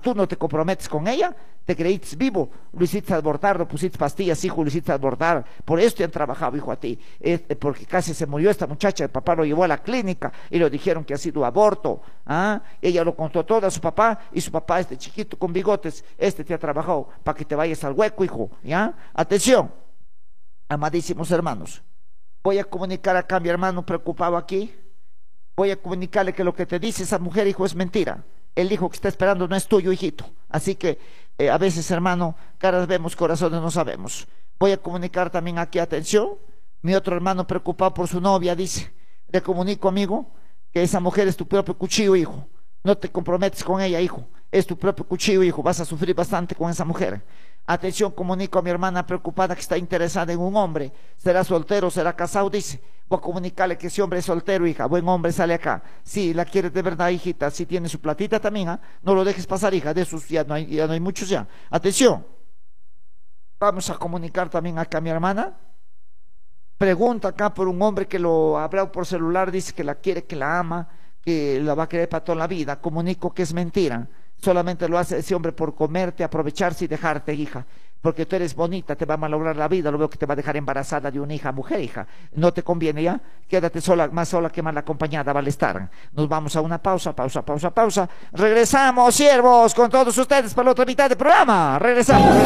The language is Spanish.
tú no te comprometes con ella, te creíste vivo, lo hiciste abortar, lo pusiste pastillas, hijo, lo hiciste abortar, por eso te han trabajado, hijo, a ti, porque casi se murió esta muchacha, el papá lo llevó a la clínica y le dijeron que ha sido aborto, ella lo contó todo a su papá, y su papá, este chiquito con bigotes, te ha trabajado para que te vayas al hueco, hijo, ¿ya? Atención, amadísimos hermanos, voy a comunicar acá a mi hermano preocupado aquí, voy a comunicarle que lo que te dice esa mujer, hijo, es mentira. El hijo que está esperando no es tuyo, hijito. Así que a veces, hermano, caras vemos, corazones no sabemos. Voy a comunicar también aquí, atención, mi otro hermano preocupado por su novia, dice, le comunico, amigo, que esa mujer es tu propio cuchillo, hijo. No te comprometes con ella, hijo. Es tu propio cuchillo, hijo. Vas a sufrir bastante con esa mujer. Atención, comunico a mi hermana preocupada que está interesada en un hombre. ¿Será soltero, será casado? Dice. Voy a comunicarle que ese hombre es soltero, hija. Buen hombre, sale acá. Si la quieres de verdad, hijita, si tiene su platita también, no lo dejes pasar, hija. De esos ya no hay muchos ya. Atención. Vamos a comunicar también acá a mi hermana. Pregunta acá por un hombre que lo ha hablado por celular, dice que la quiere, que la ama, que la va a querer para toda la vida. Comunico que es mentira. Solamente lo hace ese hombre por comerte, aprovecharse y dejarte, hija. Porque tú eres bonita, te va a malograr la vida. Lo veo que te va a dejar embarazada de una hija, mujer, hija. No te conviene, ¿ya? Quédate sola, más sola que mal acompañada, vale estar. Nos vamos a una pausa. Regresamos, siervos, con todos ustedes para la otra mitad del programa. Regresamos.